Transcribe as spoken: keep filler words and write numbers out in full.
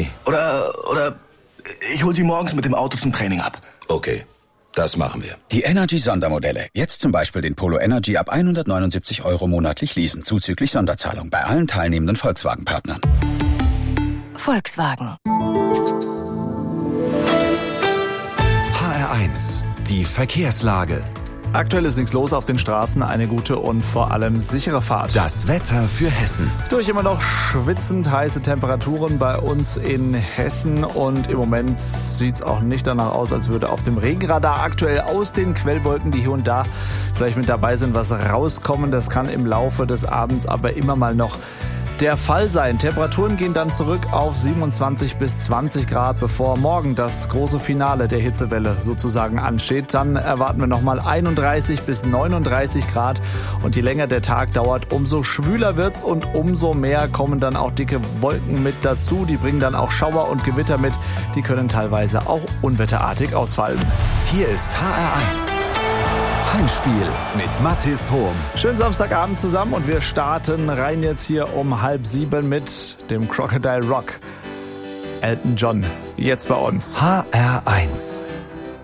Okay. Oder, oder ich hol sie morgens mit dem Auto zum Training ab. Okay, das machen wir. Die Energy-Sondermodelle. Jetzt zum Beispiel den Polo Energy ab hundertneunundsiebzig Euro monatlich leasen, zuzüglich Sonderzahlung bei allen teilnehmenden Volkswagen-Partnern. Volkswagen. H R eins. Die Verkehrslage. Aktuell ist nichts los auf den Straßen, eine gute und vor allem sichere Fahrt. Das Wetter für Hessen. Durch immer noch schwitzend heiße Temperaturen bei uns in Hessen und im Moment sieht es auch nicht danach aus, als würde auf dem Regenradar aktuell aus den Quellwolken, die hier und da vielleicht mit dabei sind, was rauskommen. Das kann im Laufe des Abends aber immer mal noch der Fall sein. Temperaturen gehen dann zurück auf siebenundzwanzig bis zwanzig Grad, bevor morgen das große Finale der Hitzewelle sozusagen ansteht. Dann erwarten wir nochmal einunddreißig bis neununddreißig Grad und je länger der Tag dauert, umso schwüler wird's und umso mehr kommen dann auch dicke Wolken mit dazu. Die bringen dann auch Schauer und Gewitter mit. Die können teilweise auch unwetterartig ausfallen. Hier ist H R eins. Heimspiel mit Mathis Hohm. Schönen Samstagabend zusammen und wir starten rein jetzt hier um halb sieben mit dem Crocodile Rock. Elton John, jetzt bei uns. H R eins.